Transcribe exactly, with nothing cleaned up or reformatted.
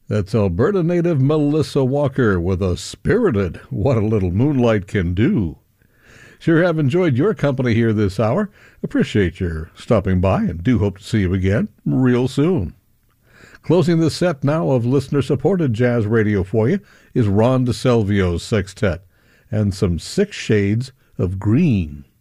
That's Alberta native Melissa Walker with a spirited What a Little Moonlight Can Do. Sure have enjoyed your company here this hour. Appreciate your stopping by and do hope to see you again real soon. Closing this set now of listener-supported jazz radio for you is Ron DeSalvio's Sextet and some Six Shades of Green.